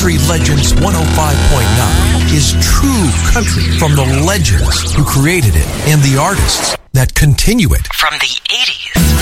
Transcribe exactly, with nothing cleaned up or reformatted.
Country Legends one oh five point nine is true country from the legends who created it and the artists that continue it. From the eighties.